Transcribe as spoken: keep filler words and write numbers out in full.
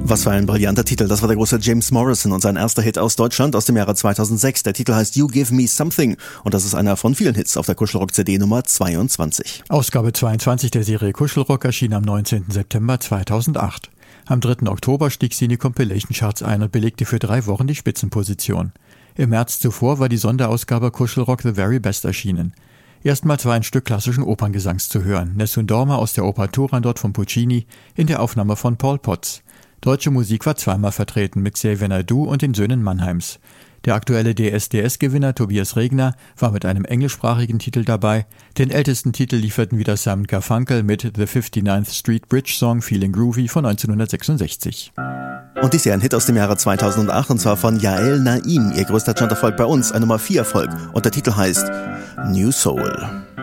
Was für ein brillanter Titel. Das war der große James Morrison und sein erster Hit aus Deutschland aus dem Jahre zweitausendsechs. Der Titel heißt You Give Me Something und das ist einer von vielen Hits auf der Kuschelrock-C D Nummer zweiundzwanzig. Ausgabe zweiundzwanzig der Serie Kuschelrock erschien am neunzehnten September zweitausendacht. Am dritten Oktober stieg sie in die Compilation-Charts ein und belegte für drei Wochen die Spitzenposition. Im März zuvor war die Sonderausgabe Kuschelrock The Very Best erschienen. Erstmals war ein Stück klassischen Operngesangs zu hören, Nessun Dorma aus der Oper Turandot von Puccini in der Aufnahme von Paul Potts. Deutsche Musik war zweimal vertreten mit Xavier Naidoo und den Söhnen Mannheims. Der aktuelle D S D S-Gewinner Tobias Regner war mit einem englischsprachigen Titel dabei. Den ältesten Titel lieferten wieder Simon Garfunkel mit The fifty-ninth Street Bridge Song Feeling Groovy von neunzehnhundertsechsundsechzig. Und dies ist ein Hit aus dem Jahre zweitausendacht und zwar von Yael Naim, ihr größter Charterfolg bei uns, ein Nummer vier Erfolg und der Titel heißt New Soul.